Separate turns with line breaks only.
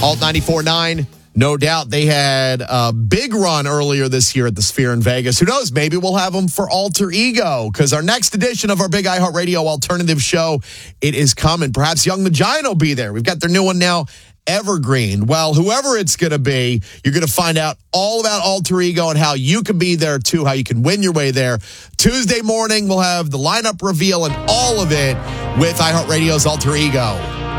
Alt 94.9. No doubt they had a big run earlier this year at the Sphere in Vegas. Who knows? Maybe we'll have them for Alter Ego, because our next edition of our big iHeartRadio alternative show, it is coming. Perhaps Young the Giant will be there. We've got their new one now, Evergreen. Well, whoever it's going to be, you're going to find out all about Alter Ego and how you can be there too, how you can win your way there. Tuesday morning, we'll have the lineup reveal and all of it with iHeartRadio's Alter Ego.